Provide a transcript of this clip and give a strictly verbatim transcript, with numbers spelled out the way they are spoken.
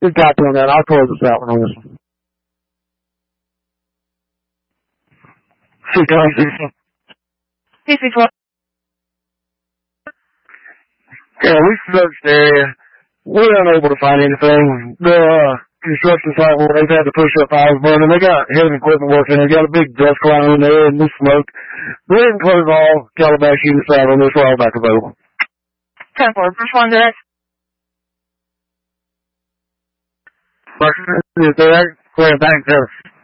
Good copy on that. I'll close this out on this one. six twenty-six. Hey, six one. Yeah, we searched the area. We're unable to find anything. The uh, construction site where they've had to push up fires burning, they got heavy equipment working. They got a big dust cloud in there and the smoke. They didn't close all Calabash Unit seven on this roll back available. ten four, respond to that. Is there? Clear, thanks, sir.